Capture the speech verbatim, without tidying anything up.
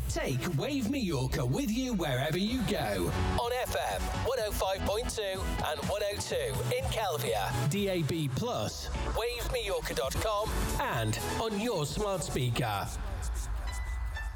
Take Wave Mallorca with you wherever you go. On F M one oh five point two and one oh two in Kelvia, D A B plus, wave mallorca dot com, and on your smart speaker.